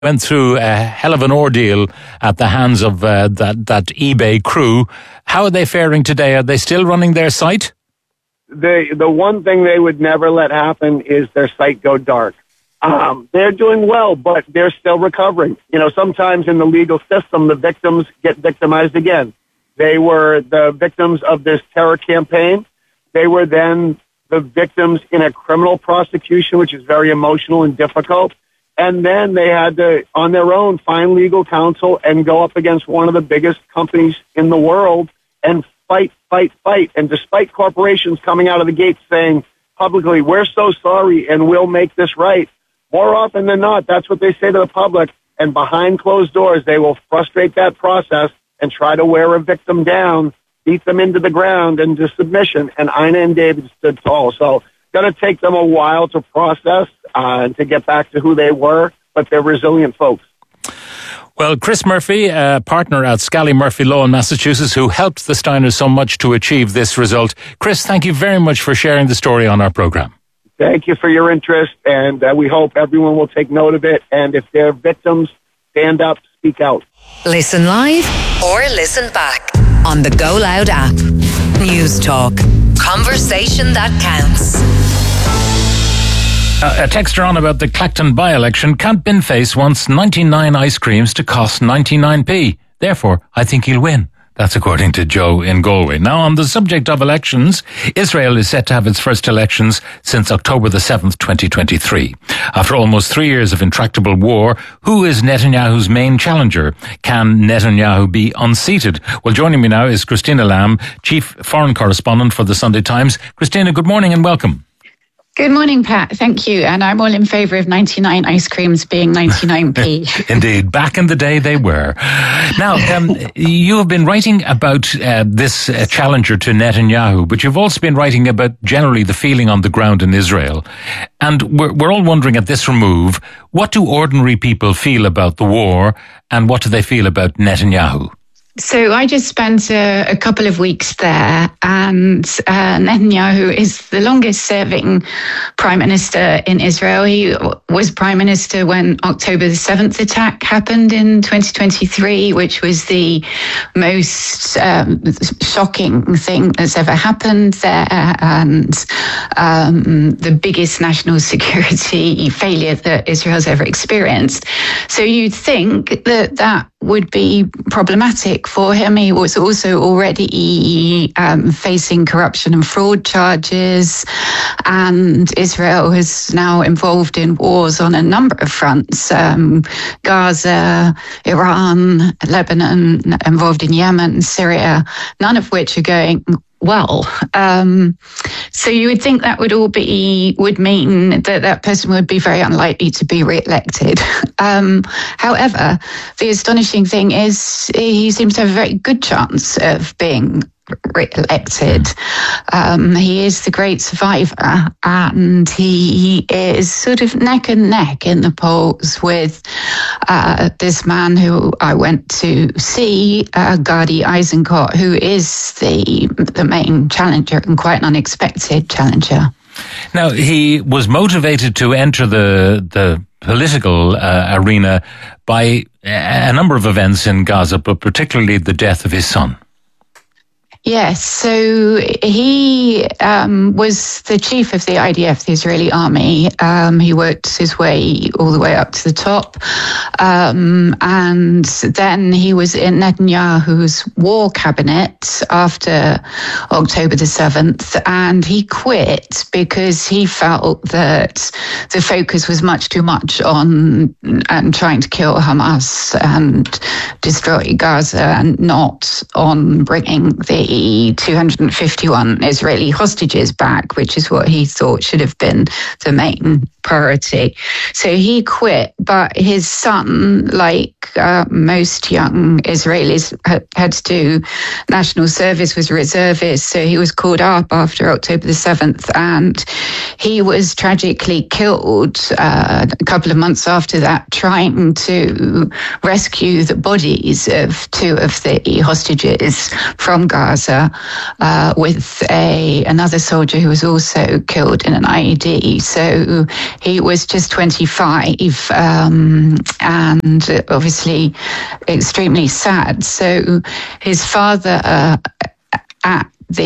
went through a hell of an ordeal at the hands of that eBay crew. How are they faring today? Are they still running their site? The one thing they would never let happen is their site go dark. They're doing well, but they're still recovering. You know, sometimes in the legal system, the victims get victimized again. They were the victims of this terror campaign. They were then the victims in a criminal prosecution, which is very emotional and difficult. And then they had to, on their own, find legal counsel and go up against one of the biggest companies in the world and fight. And despite corporations coming out of the gates saying publicly, we're so sorry and we'll make this right, more often than not, that's what they say to the public. And behind closed doors, they will frustrate that process and try to wear a victim down, beat them into the ground into submission. And Ina and David stood tall. So it's going to take them a while to process and to get back to who they were, but they're resilient folks. Well, Chris Murphy, a partner at Scally Murphy Law in Massachusetts, who helped the Steiners so much to achieve this result. Chris, thank you very much for sharing the story on our programme. Thank you for your interest, and we hope everyone will take note of it. And if they're victims, stand up, speak out. Listen live or listen back on the Go Loud app. News Talk. Conversation that counts. A texter on about the Clacton by-election. Can't Binface wants 99 ice creams to cost 99p. Therefore, I think he'll win. That's according to Joe in Galway. Now, on the subject of elections, Israel is set to have its first elections since October the 7th, 2023. After almost 3 years of intractable war, who is Netanyahu's main challenger? Can Netanyahu be unseated? Well, joining me now is Christina Lamb, Chief Foreign Correspondent for the Sunday Times. Christina, good morning and welcome. Good morning, Pat. Thank you. And I'm all in favour of 99 ice creams being 99p. Indeed. Back in the day, they were. Now, you have been writing about this challenger to Netanyahu, but you've also been writing about generally the feeling on the ground in Israel. And we're all wondering at this remove, what do ordinary people feel about the war and what do they feel about Netanyahu? So I just spent a couple of weeks there, and Netanyahu is the longest serving prime minister in Israel. He was prime minister when October the 7th attack happened in 2023, which was the most shocking thing that's ever happened there, and the biggest national security failure that Israel's ever experienced. So you'd think that would be problematic for him. He was also already facing corruption and fraud charges, and Israel is now involved in wars on a number of fronts. Gaza, Iran, Lebanon, involved in Yemen, Syria, none of which are going well. So you would think that would mean that person would be very unlikely to be re-elected. However, the astonishing thing is he seems to have a very good chance of being re-elected. He is the great survivor, and he is sort of neck and neck in the polls with this man who I went to see, Gadi Eisenkot, who is the main challenger and quite an unexpected challenger. Now, he was motivated to enter the political arena by a number of events in Gaza, but particularly the death of his son. Yes, so he was the chief of the IDF, the Israeli army. He worked his way all the way up to the top. And then he was in Netanyahu's war cabinet after October the 7th. And he quit because he felt that the focus was much too much on trying to kill Hamas and destroy Gaza, and not on bringing the 251 Israeli hostages back, which is what he thought should have been the main priority. So he quit, but his son, like most young Israelis, had to do national service, was a reservist, so he was called up after October the 7th, and he was tragically killed a couple of months after that, trying to rescue the bodies of two of the hostages from Gaza, with another soldier who was also killed in an IED. So he was just 25, and obviously extremely sad. So his father at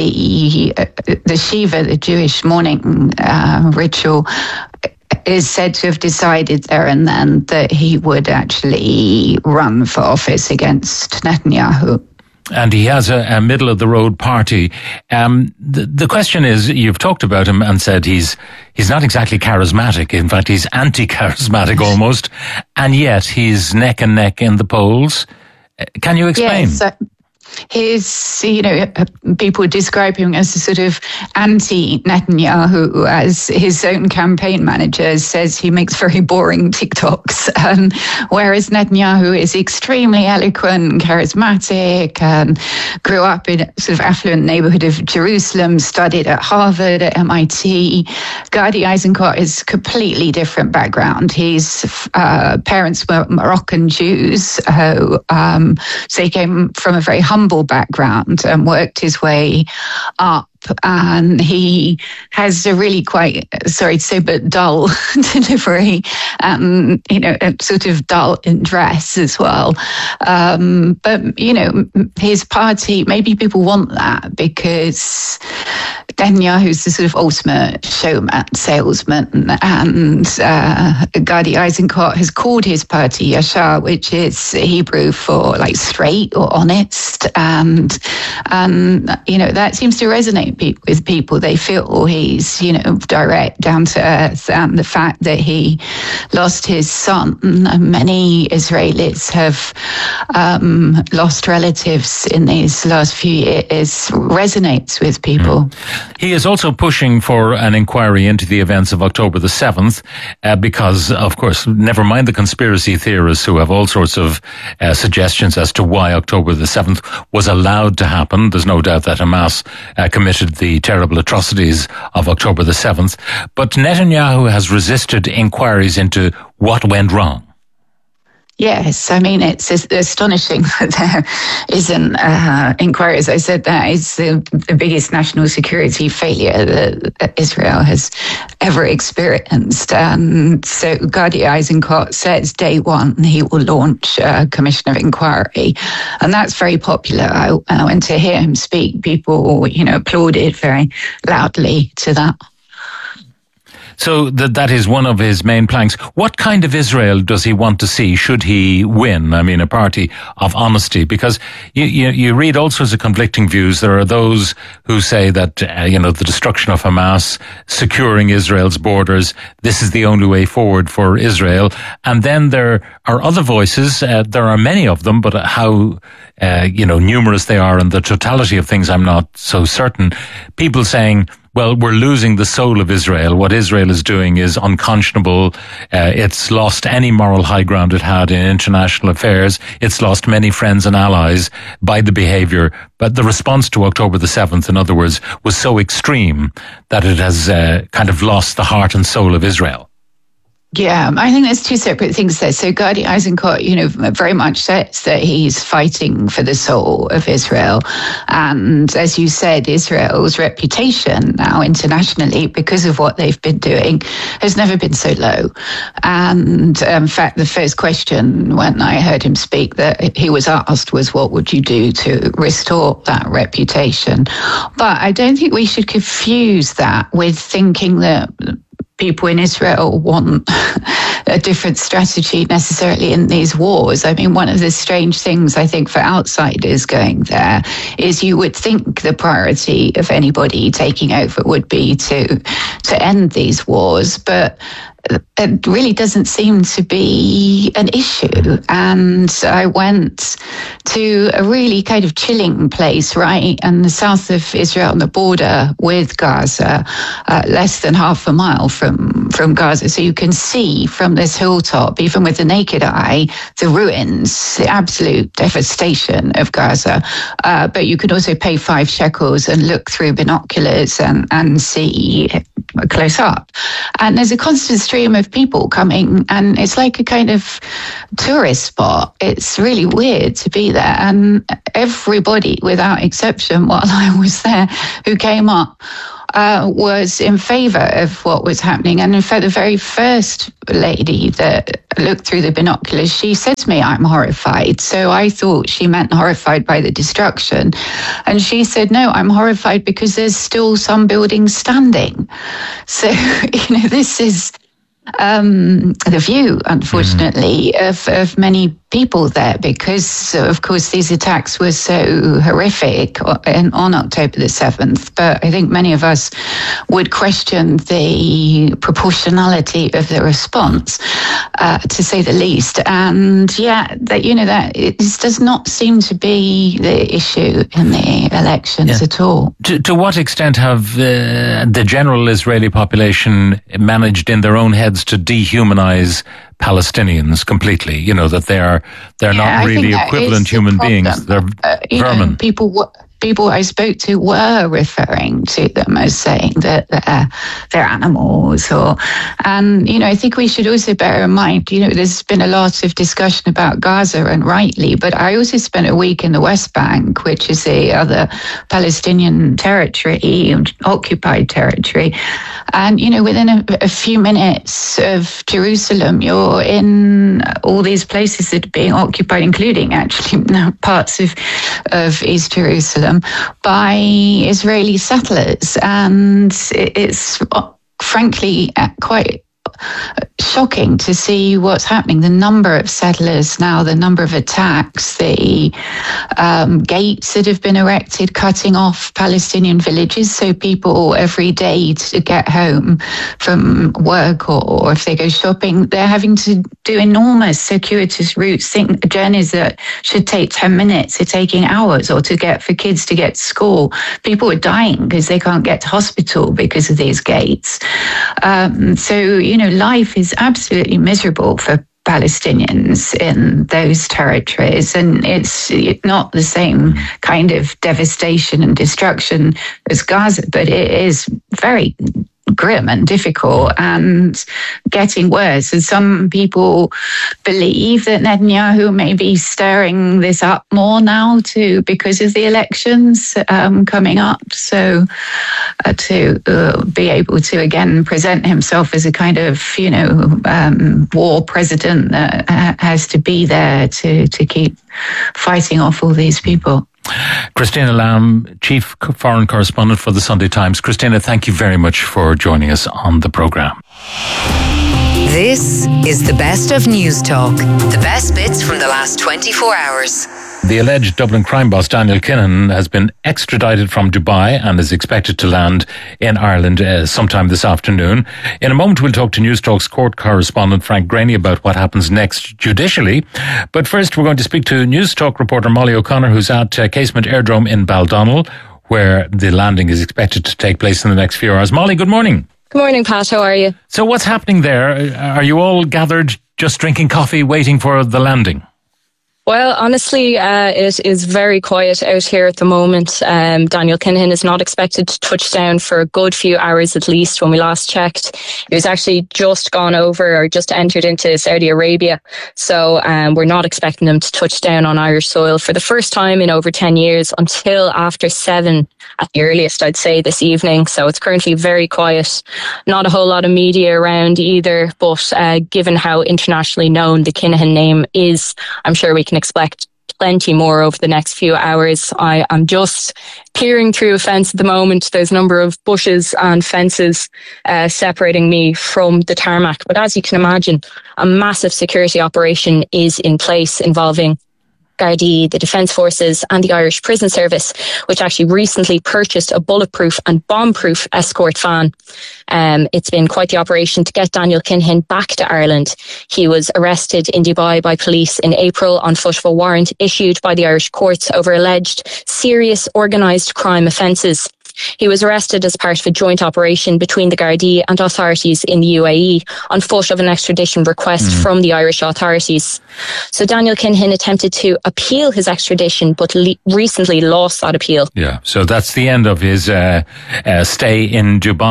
the Shiva, the Jewish mourning ritual, is said to have decided there and then that he would actually run for office against Netanyahu. And he has a middle-of-the-road party. The question is, you've talked about him and said he's not exactly charismatic. In fact, he's anti-charismatic almost, and yet he's neck and neck in the polls. Can you explain? Yes, his, people describe him as a sort of anti-Netanyahu, as his own campaign manager says he makes very boring TikToks. Whereas Netanyahu is extremely eloquent and charismatic, and grew up in a sort of affluent neighborhood of Jerusalem, studied at Harvard, at MIT. Gadi Eisenkot is a completely different background. His parents were Moroccan Jews, so he came from a very humble background and worked his way up. And he has a really quite, sorry to say, but dull delivery, sort of dull in dress as well. But, his party, maybe people want that because Netanyahu's the sort of ultimate showman, salesman, and Gadi Eisenkot has called his party Yashar, which is Hebrew for like straight or honest. And that seems to resonate with people. They feel he's, direct, down to earth, and the fact that he lost his son, and many Israelis have lost relatives in these last few years, resonates with people. He is also pushing for an inquiry into the events of October the 7th, because, of course, never mind the conspiracy theorists who have all sorts of suggestions as to why October the 7th was allowed to happen. There's no doubt that Hamas committed the terrible atrocities of October the 7th. But Netanyahu has resisted inquiries into what went wrong. Yes, I mean, it's astonishing that there isn't inquiry. As I said, that is the biggest national security failure that Israel has ever experienced. And so Gadi Eisenkot says day one he will launch a commission of inquiry. And that's very popular. I went to hear him speak. People, applauded very loudly to that. So that is one of his main planks. What kind of Israel does he want to see should he win? I mean, a party of honesty, because you read all sorts of conflicting views. There are those who say that, the destruction of Hamas, securing Israel's borders, this is the only way forward for Israel. And then there are other voices. There are many of them, but how, numerous they are and the totality of things, I'm not so certain. People saying, well, we're losing the soul of Israel. What Israel is doing is unconscionable. It's lost any moral high ground it had in international affairs. It's lost many friends and allies by the behavior. But the response to October the 7th, in other words, was so extreme that it has kind of lost the heart and soul of Israel. Yeah, I think there's two separate things there. So Gadi Eisenkot, very much says that he's fighting for the soul of Israel. And as you said, Israel's reputation now internationally, because of what they've been doing, has never been so low. And in fact, the first question when I heard him speak that he was asked was, what would you do to restore that reputation? But I don't think we should confuse that with thinking that people in Israel want a different strategy necessarily in these wars. I mean, one of the strange things I think for outsiders going there is you would think the priority of anybody taking over would be to end these wars, but it really doesn't seem to be an issue. And I went to a really kind of chilling place right in the south of Israel on the border with Gaza, less than half a mile from Gaza. So you can see from this hilltop, even with the naked eye, the ruins, the absolute devastation of Gaza. But you can also pay 5 shekels and look through binoculars and see close up. And there's a constant stream of people coming, and it's like a kind of tourist spot. It's really weird to be there. And everybody, without exception, while I was there, who came up was in favour of what was happening. And in fact, the very first lady that looked through the binoculars, she said to me, "I'm horrified." So I thought she meant horrified by the destruction. And she said, "No, I'm horrified because there's still some buildings standing." So, this is the view, unfortunately, of many people there, because, of course, these attacks were so horrific on October the 7th. But I think many of us would question the proportionality of the response, to say the least. And that it does not seem to be the issue in the elections at all. To what extent have the general Israeli population managed in their own heads to dehumanize Palestinians completely? That they're not really equivalent human beings. They're vermin. People I spoke to were referring to them as saying that they're animals, and I think we should also bear in mind, there's been a lot of discussion about Gaza, and rightly, but I also spent a week in the West Bank, which is the other Palestinian territory, occupied territory, and within a few minutes of Jerusalem, you're in all these places that are being occupied, including actually parts of East Jerusalem, by Israeli settlers. And it's frankly quite shocking to see what's happening. The number of settlers now, the number of attacks, the gates that have been erected cutting off Palestinian villages, so people every day to get home from work or if they go shopping, they're having to do enormous circuitous routes, journeys that should take 10 minutes are taking hours, or for kids to get to school. People are dying because they can't get to hospital because of these gates. So life is absolutely miserable for Palestinians in those territories, and it's not the same kind of devastation and destruction as Gaza, but it is very grim and difficult and getting worse. And some people believe that Netanyahu may be stirring this up more now because of the elections coming up. So to be able to again present himself as a kind of war president that has to be there to keep fighting off all these people. Christina Lamb, Chief Foreign Correspondent for the Sunday Times. Christina, thank you very much for joining us on the programme. This is the best of News Talk. The best bits from the last 24 hours. The alleged Dublin crime boss Daniel Kinahan has been extradited from Dubai and is expected to land in Ireland sometime this afternoon. In a moment, we'll talk to News Talk's court correspondent Frank Graney about what happens next judicially. But first, we're going to speak to News Talk reporter Molly O'Connor, who's at Casement Airdrome in Baldonnel, where the landing is expected to take place in the next few hours. Molly, good morning. Good morning, Pat. How are you? So what's happening there? Are you all gathered just drinking coffee, waiting for the landing? Well, honestly, it is very quiet out here at the moment. Daniel Kinahan is not expected to touch down for a good few hours at least. When we last checked, he was actually just gone over or just entered into Saudi Arabia. So we're not expecting him to touch down on Irish soil for the first time in over 10 years until after 7 at the earliest, I'd say, this evening. So it's currently very quiet. Not a whole lot of media around either, but given how internationally known the Kinahan name is, I'm sure we can expect plenty more over the next few hours. I am just peering through a fence at the moment. There's a number of bushes and fences separating me from the tarmac. But as you can imagine, a massive security operation is in place involving Gardaí, the Defence Forces and the Irish Prison Service, which actually recently purchased a bulletproof and bomb-proof escort van. It's been quite the operation to get Daniel Kinahan back to Ireland. He was arrested in Dubai by police in April on foot of a warrant issued by the Irish courts over alleged serious organised crime offences. He was arrested as part of a joint operation between the Gardaí and authorities in the UAE on foot of an extradition request from the Irish authorities. So Daniel Kinahan attempted to appeal his extradition, but recently lost that appeal. Yeah, so that's the end of his stay in Dubai.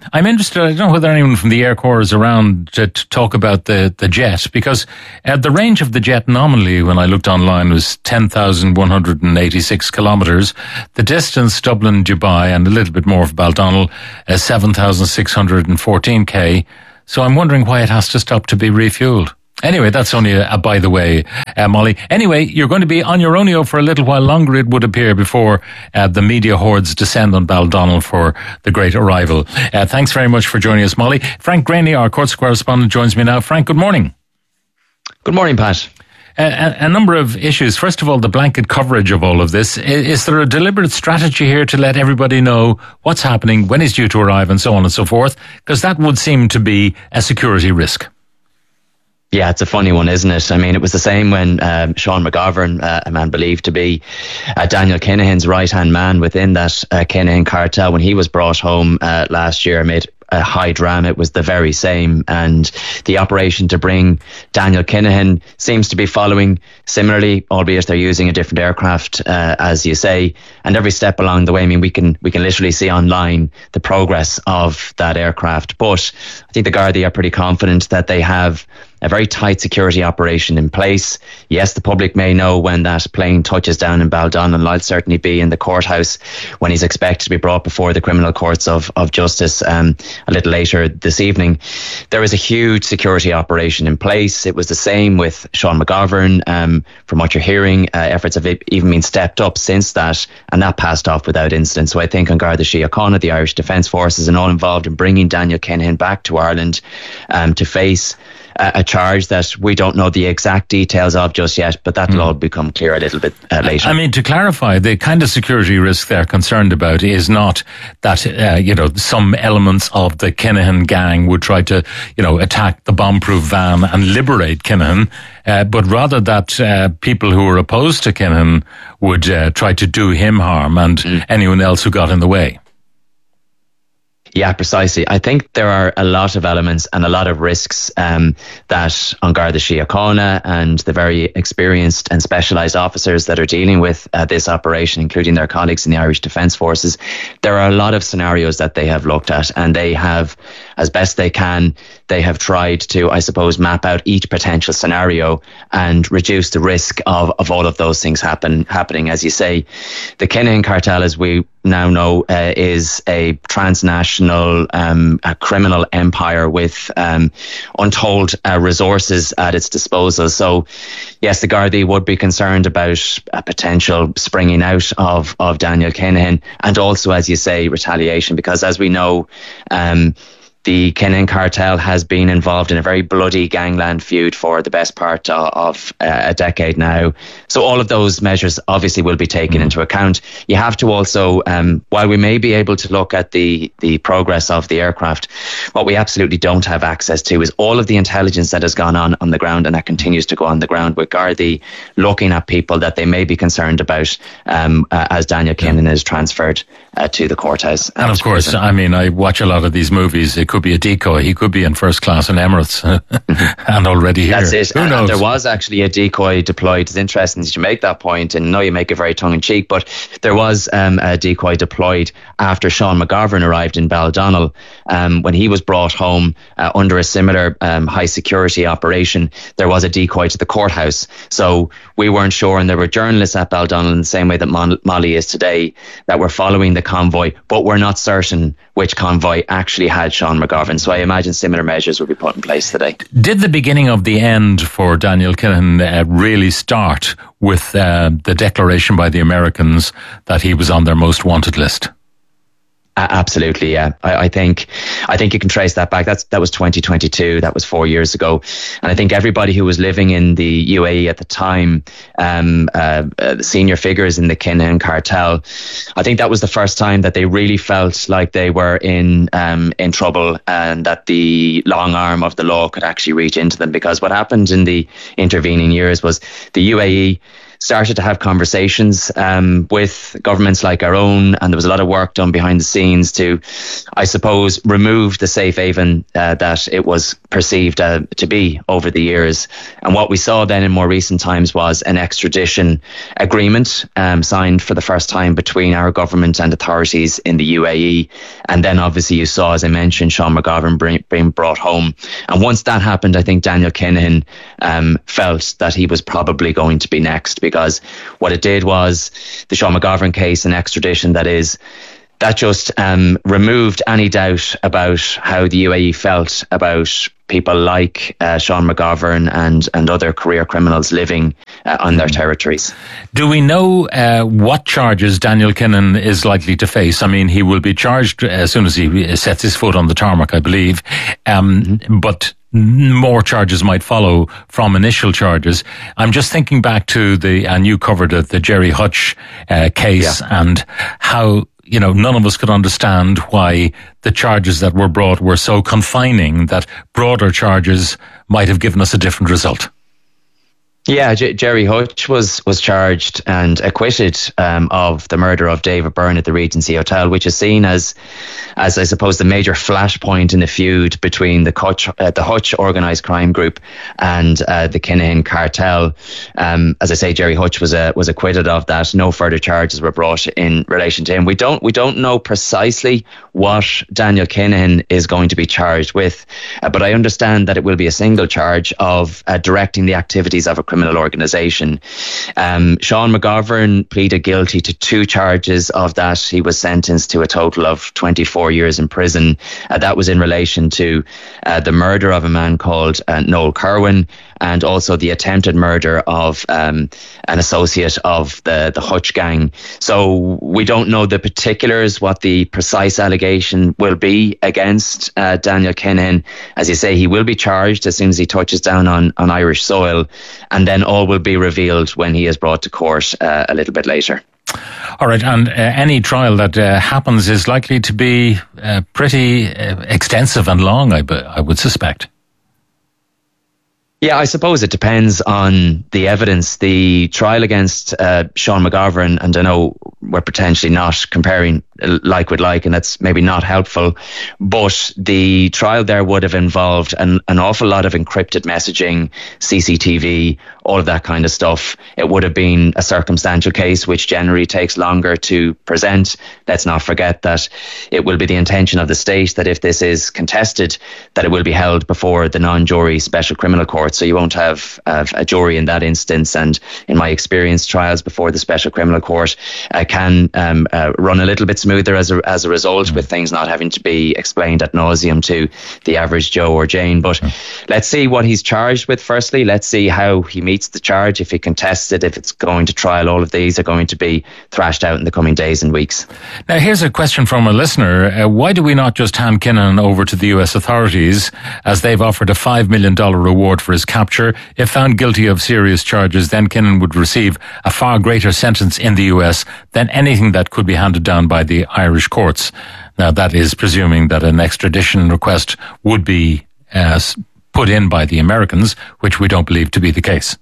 I'm interested, I don't know whether anyone from the Air Corps is around to talk about the jet, because the range of the jet nominally, when I looked online, was 10,186 kilometres. The distance, Dublin-Dubai, and a little bit more for Baldonnel, 7,614 k. So I'm wondering why it has to stop to be refueled. Anyway, that's only a by the way, Molly. Anyway, you're going to be on your own for a little while longer, it would appear, before the media hordes descend on Baldonnel for the great arrival. Thanks very much for joining us, Molly. Frank Graney, our Courts correspondent, joins me now. Frank, good morning. Good morning, Pat. A number of issues. First of all, the blanket coverage of all of this. Is there a deliberate strategy here to let everybody know what's happening, when he's due to arrive, and so on and so forth? Because that would seem to be a security risk. Yeah, it's a funny one, isn't it? I mean, it was the same when Sean McGovern, a man believed to be Daniel Kinahan's right-hand man within that Kinahan cartel, when he was brought home last year amid a high drama. It was the very same, and the operation to bring Daniel Kinahan seems to be following similarly, albeit they're using a different aircraft, as you say. And every step along the way, I mean, we can literally see online the progress of that aircraft. But I think the Gardaí are pretty confident that they have a very tight security operation in place. Yes, the public may know when that plane touches down in Baldonnel, and I'll certainly be in the courthouse when he's expected to be brought before the criminal courts of justice a little later this evening. There is a huge security operation in place. It was the same with Sean McGovern. From what you're hearing, efforts have even been stepped up since that, and that passed off without incident. So I think on Garda Síochána, the Irish Defence Forces, and all involved in bringing Daniel Kinahan back to Ireland to face a charge that we don't know the exact details of just yet, but that'll all become clear a little bit later. I mean, to clarify, the kind of security risk they're concerned about is not that, some elements of the Kinahan gang would try to, attack the bomb-proof van and liberate Kinahan, but rather that people who are opposed to Kinahan would try to do him harm and anyone else who got in the way. Yeah, precisely. I think there are a lot of elements and a lot of risks that on Garda Síochána and the very experienced and specialised officers that are dealing with this operation, including their colleagues in the Irish Defence Forces, there are a lot of scenarios that they have looked at, and they have, as best they can, they have tried to, I suppose, map out each potential scenario and reduce the risk of all of those things happening. As you say, the Kinahan cartel, as we now know, is a transnational a criminal empire with untold resources at its disposal. So yes, the Gardaí would be concerned about a potential springing out of Daniel Kinahan, and also, as you say, retaliation, because as we know, the Kinahan cartel has been involved in a very bloody gangland feud for the best part of a decade now. So all of those measures obviously will be taken into account. You have to also, while we may be able to look at the progress of the aircraft, what we absolutely don't have access to is all of the intelligence that has gone on the ground, and that continues to go on the ground, with Gardaí looking at people that they may be concerned about as Daniel Kinahan is transferred to the courthouse. And of course, prison. I mean, I watch a lot of these movies. It could be a decoy. He could be in first class in Emirates and already here. That's it. Who knows? And there was actually a decoy deployed. It's interesting that you make that point, and I know you make it very tongue-in-cheek, but there was a decoy deployed after Sean McGovern arrived in Baldonnel. When he was brought home under a similar high security operation, there was a decoy to the courthouse. So we weren't sure, and there were journalists at Baldonnel in the same way that Molly is today, that were following the convoy, but we're not certain which convoy actually had Sean McGovern. So I imagine similar measures will be put in place today. Did the beginning of the end for Daniel Kinahan really start with the declaration by the Americans that he was on their most wanted list? Absolutely, yeah. I think you can trace that back. That was 2022. That was 4 years ago, and I think everybody who was living in the UAE at the time, the senior figures in the Kinahan cartel, I think that was the first time that they really felt like they were in trouble, and that the long arm of the law could actually reach into them. Because what happened in the intervening years was the UAE started to have conversations with governments like our own, and there was a lot of work done behind the scenes to, I suppose, remove the safe haven that it was perceived to be over the years. And what we saw then in more recent times was an extradition agreement signed for the first time between our government and authorities in the UAE. And then obviously you saw, as I mentioned, Sean McGovern being brought home. And once that happened, I think Daniel Kinahan felt that he was probably going to be next, because what it did was the Sean McGovern case and extradition, that just removed any doubt about how the UAE felt about people like Sean McGovern and other career criminals living on their territories. Do we know what charges Daniel Kinahan is likely to face? I mean, he will be charged as soon as he sets his foot on the tarmac, I believe. But more charges might follow from initial charges. I'm just thinking back to and you covered it, the Gerry Hutch case, and how, none of us could understand why the charges that were brought were so confining that broader charges might have given us a different result. Yeah, Gerry Hutch was charged and acquitted of the murder of David Byrne at the Regency Hotel, which is seen as I suppose the major flashpoint in the feud between the Hutch organised crime group and the Kinahan cartel. As I say, Gerry Hutch was acquitted of that. No further charges were brought in relation to him. We don't know precisely what Daniel Kinahan is going to be charged with, but I understand that it will be a single charge of directing the activities of a criminal organisation. Sean McGovern pleaded guilty to 2 charges of that. He was sentenced to a total of 24 years in prison. That was in relation to the murder of a man called Noel Kerwin, and also the attempted murder of an associate of the Hutch gang. So we don't know the particulars, what the precise allegation will be against Daniel Kinahan. As you say, he will be charged as soon as he touches down on Irish soil, and then all will be revealed when he is brought to court a little bit later. All right, and any trial that happens is likely to be pretty extensive and long, I would suspect. Yeah, I suppose it depends on the evidence. The trial against Sean McGovern, and I know we're potentially not comparing like with like, and that's maybe not helpful, but the trial there would have involved an awful lot of encrypted messaging, CCTV, all of that kind of stuff. It would have been a circumstantial case, which generally takes longer to present. Let's not forget that it will be the intention of the state that if this is contested, that it will be held before the non-jury special criminal court. So you won't have a jury in that instance. And in my experience, trials before the special criminal court can run a little bit smoother as a result, with things not having to be explained ad nauseum to the average Joe or Jane. But let's see what he's charged with firstly. Let's see how he meets the charge, if he contests it, if it's going to trial. All of these are going to be thrashed out in the coming days and weeks. Now, here's a question from a listener. Why do we not just hand Kinahan over to the US authorities, as they've offered a $5 million reward for his capture? If found guilty of serious charges, then Kinahan would receive a far greater sentence in the US than anything that could be handed down by the Irish courts. Now, that is presuming that an extradition request would be put in by the Americans, which we don't believe to be the case.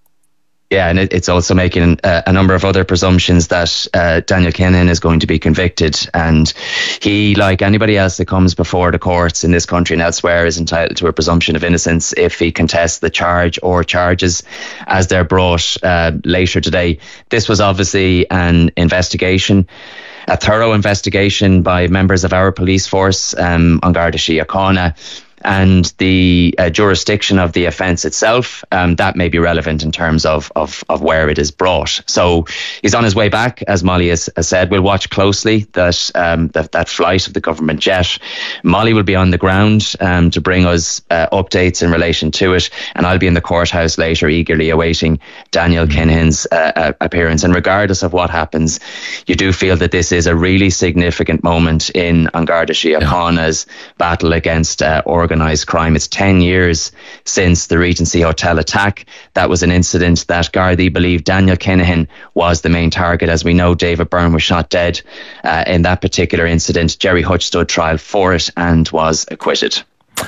Yeah, and it's also making a number of other presumptions that Daniel Kinahan is going to be convicted, and he, like anybody else that comes before the courts in this country and elsewhere, is entitled to a presumption of innocence if he contests the charge or charges as they're brought later today. This was obviously an investigation, a thorough investigation by members of our police force, An Garda Síochána, and the jurisdiction of the offence itself, that may be relevant in terms of where it is brought. So he's on his way back, as Molly has said. We'll watch closely that flight of the government jet. Molly will be on the ground to bring us updates in relation to it, and I'll be in the courthouse later, eagerly awaiting Daniel Kinahan's appearance. And regardless of what happens, you do feel that this is a really significant moment in An Garda Síochána's battle against organised crime. It's 10 years since the Regency Hotel attack. That was an incident that Gardaí believed Daniel Kinahan was the main target. As we know, David Byrne was shot dead in that particular incident. Gerry Hutch stood trial for it and was acquitted.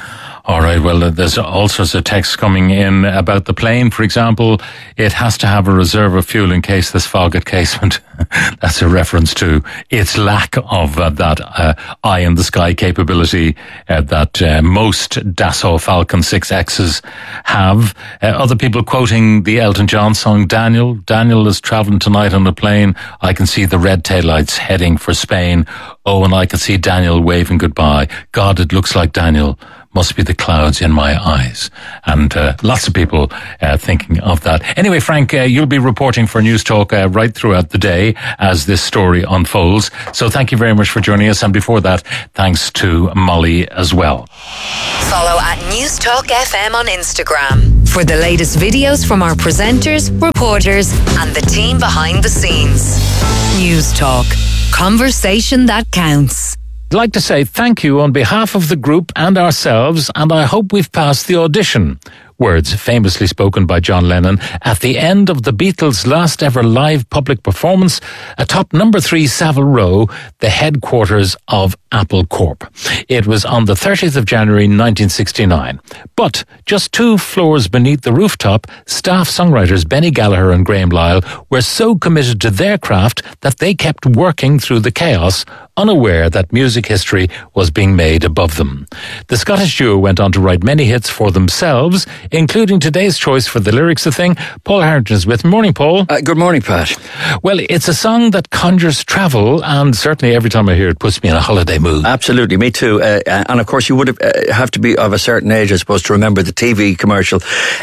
All right, well, there's all sorts of texts coming in about the plane. For example, it has to have a reserve of fuel in case there's fog at casement. That's a reference to its lack of that eye-in-the-sky capability that most Dassault Falcon 6Xs have. Other people quoting the Elton John song, Daniel. Daniel is travelling tonight on a plane. I can see the red taillights heading for Spain. Oh, and I can see Daniel waving goodbye. God, it looks like Daniel. Must be the clouds in my eyes. And lots of people thinking of that. Anyway, Frank, you'll be reporting for News Talk right throughout the day as this story unfolds. So thank you very much for joining us. And before that, thanks to Molly as well. Follow at News Talk FM on Instagram for the latest videos from our presenters, reporters, and the team behind the scenes. News Talk. Conversation that counts. I'd like to say thank you on behalf of the group and ourselves, and I hope we've passed the audition. Words famously spoken by John Lennon at the end of the Beatles' last ever live public performance atop number 3 Savile Row, the headquarters of Apple Corp. It was on the 30th of January 1969. But just 2 floors beneath the rooftop, staff songwriters Benny Gallagher and Graham Lyle were so committed to their craft that they kept working through the chaos, unaware that music history was being made above them. The Scottish duo went on to write many hits for themselves, including today's choice for the lyrics of the thing. Paul Harrington is with. Morning, Paul. Good morning, Pat. Well, it's a song that conjures travel, and certainly every time I hear it puts me in a holiday mood. Absolutely, me too. And of course, you would have to be of a certain age, I suppose, to remember the TV commercial,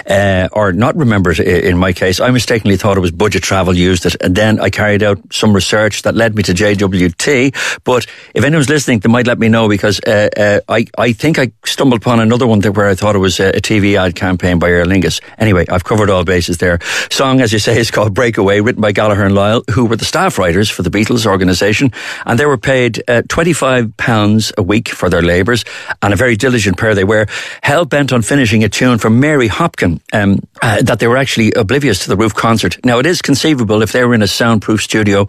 or not remember it. In my case, I mistakenly thought it was Budget Travel used it, and then I carried out some research that led me to JWT. But if anyone's listening, they might let me know, because I think I stumbled upon another one where I thought it was a TV ad campaign by Aer Lingus. Anyway, I've covered all bases there. Song, as you say, is called Breakaway, written by Gallagher and Lyle, who were the staff writers for the Beatles organisation, and they were paid £25 a week for their labours, and a very diligent pair they were, hell-bent on finishing a tune from Mary Hopkin, that they were actually oblivious to the roof concert. Now, it is conceivable if they were in a soundproof studio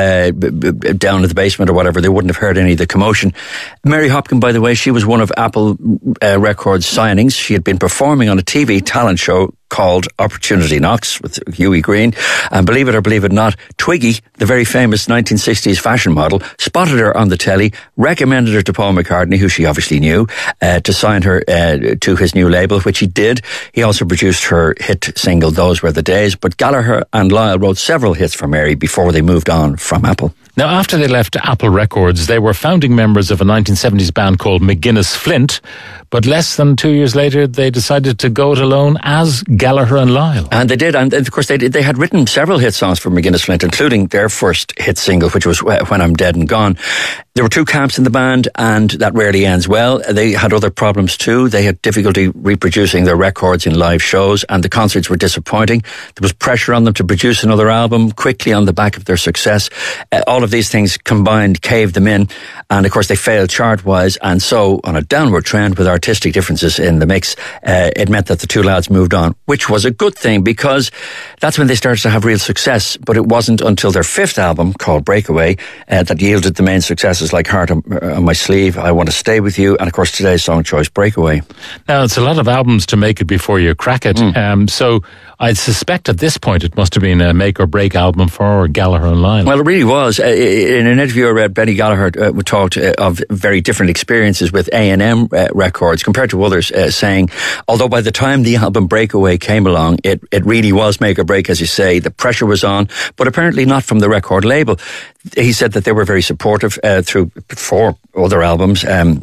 down in the basement or whatever, they wouldn't have heard any of the commotion. Mary Hopkin, by the way, she was one of Apple Records signings. She had been performing on a TV talent show called Opportunity Knocks with Hughie Green, and believe it or believe it not, Twiggy, the very famous 1960s fashion model, spotted her on the telly, recommended her to Paul McCartney, who she obviously knew, to sign her to his new label, which he did. He also produced her hit single Those Were the Days, but Gallagher and Lyle wrote several hits for Mary before they moved on from Apple. Now, after they left Apple Records, they were founding members of a 1970s band called McGuinness Flint, but less than 2 years later, they decided to go it alone as Gallagher and Lyle. And they did, and of course they had written several hit songs for McGuinness Flint, including their first hit single, which was When I'm Dead and Gone. There were 2 camps in the band, and that rarely ends well. They had other problems too. They had difficulty reproducing their records in live shows, and the concerts were disappointing. There was pressure on them to produce another album quickly on the back of their success. All of these things combined caved them in, and of course they failed chart-wise, and so on a downward trend with artistic differences in the mix, it meant that the 2 lads moved on, which was a good thing, because that's when they started to have real success. But it wasn't until their 5th album, called Breakaway, that yielded the main successes like Heart on My Sleeve, I Want to Stay With You, and of course today's song choice, Breakaway. Now, it's a lot of albums to make it before you crack it. So I suspect at this point it must have been a make or break album for Gallagher and Lyle. Well, it really was. In an interview I read, Benny Gallagher talked of very different experiences with A&M Records compared to others, saying, although by the time the album Breakaway came along, it really was make or break, as you say. The pressure was on, but apparently not from the record label. He said that they were very supportive through 4 other albums.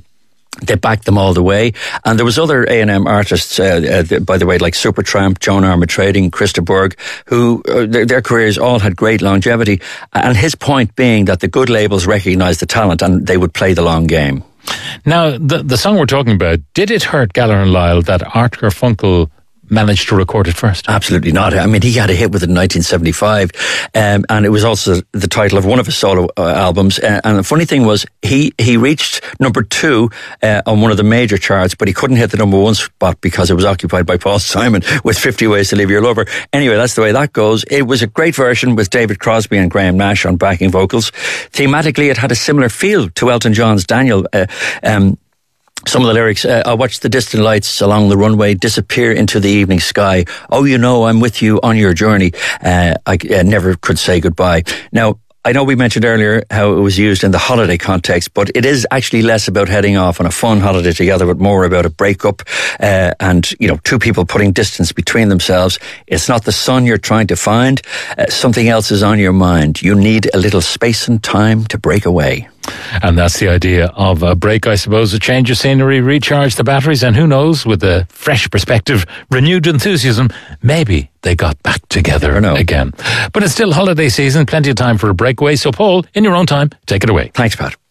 They backed them all the way. And there was other A&M artists, by the way, like Supertramp, Joan Armatrading, Krista Berg, who their careers all had great longevity. And his point being that the good labels recognised the talent and they would play the long game. Now, the song we're talking about, did it hurt Gallagher and Lyle that Art Garfunkel managed to record it first? Absolutely not. I mean, he had a hit with it in 1975, and it was also the title of one of his solo albums. And the funny thing was, he reached number 2 on one of the major charts, but he couldn't hit the number 1 spot because it was occupied by Paul Simon with 50 Ways to Leave Your Lover. Anyway, that's the way that goes. It was a great version with David Crosby and Graham Nash on backing vocals. Thematically, it had a similar feel to Elton John's Daniel. Some of the lyrics, I watch the distant lights along the runway disappear into the evening sky. Oh, you know, I'm with you on your journey. I never could say goodbye. Now, I know we mentioned earlier how it was used in the holiday context, but it is actually less about heading off on a fun holiday together, but more about a breakup and, you know, two people putting distance between themselves. It's not the sun you're trying to find. Something else is on your mind. You need a little space and time to break away. And that's the idea of a break, I suppose, a change of scenery, recharge the batteries, and who knows, with a fresh perspective, renewed enthusiasm, maybe they got back together again. But it's still holiday season, plenty of time for a breakaway. So, Paul, in your own time, take it away. Thanks, Pat.